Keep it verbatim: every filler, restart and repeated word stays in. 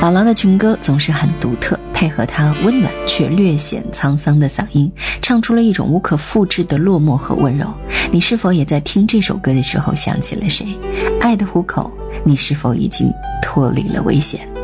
郎朗的情歌总是很独特，配合他温暖却略显沧桑的嗓音，唱出了一种无可复制的落寞和温柔。你是否也在听这首歌的时候想起了谁？爱的虎口，你是否已经脱离了危险？